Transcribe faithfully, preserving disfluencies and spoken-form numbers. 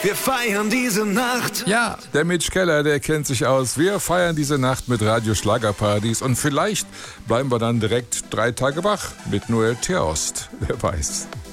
Wir feiern diese Nacht. Ja, der Mitch Keller, der kennt sich aus. Wir feiern diese Nacht mit Radio-Schlagerpartys und vielleicht bleiben wir dann direkt drei Tage wach mit Noel Theost. Wer weiß.